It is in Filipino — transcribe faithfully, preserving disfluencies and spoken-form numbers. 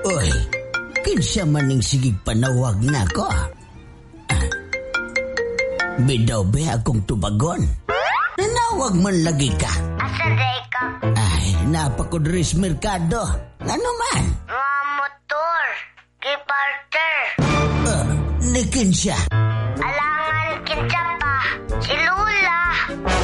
Uy, kinsa maning sigig panawag na ko. Ah, bidaw be akong tubagon. Nanawag man lagi ka. Asa day ka? Ay, napakudris merkado. Ano man? Mga motor. Kiparter. Uh, ni kinsa?